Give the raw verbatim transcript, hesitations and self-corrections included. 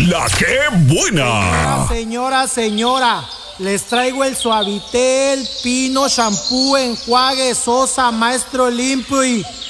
La que buena. Señora, señora, señora, les traigo el Suavitel, Pino, shampoo, enjuague, sosa, maestro limpio y